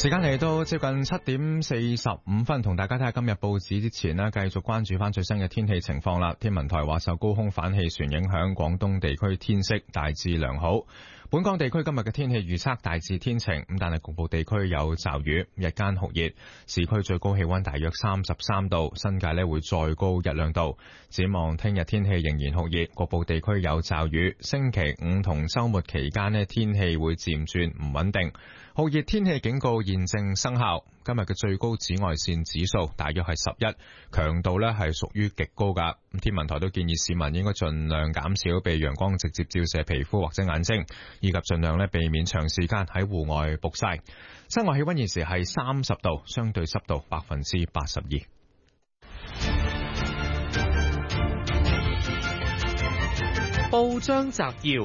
時間嚟到接近7:45，同大家睇下今日報紙之前呢，繼續關注翻最新嘅天氣情況啦。天文台話受高空反氣旋影響，廣東地區天色大致良好。本港地區今日嘅天氣預測大致天晴，但係局部地區有驟雨，日間酷熱，市區最高氣溫大約33度，新界呢會再高1-2度。展望聽日天氣仍然酷熱，局部地區有驟雨。星期五同週末期間呢，天氣會漸轉唔穩定。酷熱天氣警告現正生效。今日嘅最高紫外線指數大約係11，強度呢係屬於極高噶。天文台都建議市民應該盡量減少被陽光直接照射皮膚或者眼睛，以及盡量呢避免長時間喺戶外曝曬。室外氣溫現時係30度，相對濕度82%。 報章摘要。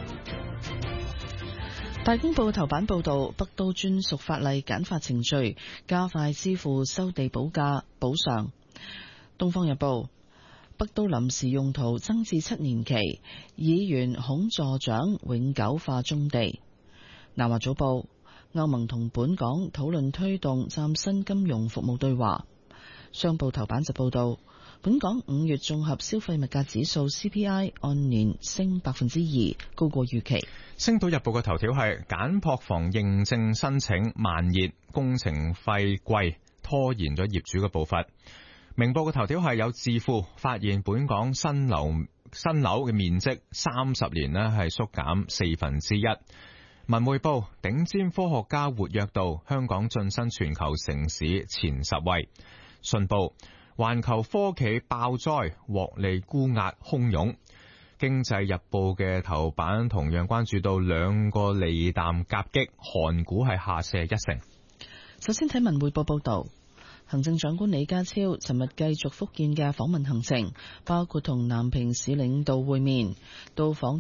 大公報頭版報道，北都專屬法例簡化程序，加快支付收地補價補償。東方日報，北都臨時用途增至7年期，議員恐助長永久化棕地。南華早報，歐盟同本港討論推動嶄新金融服務對話。商報頭版就報道，本港5月綜合消費物價指數 CPI 按年升2%，高過預期。 星島日報嘅頭條係簡樸房認證申請慢熱，工程費貴，拖延咗業主嘅步伐。明報嘅頭條係有智庫發現本港新樓嘅面積30年呢係縮減1/4。文匯報，頂尖科學家活躍度，香港晉身全球城市前10位。信報，環球科企爆災，獲利沽壓洶湧。經濟日報嘅頭版同樣關注到兩個利淡夾擊，韓股係下瀉1成。 首先睇文匯報報道，行政長官李家超尋日繼續福建嘅訪問行程，包括同南平市領導會面，到訪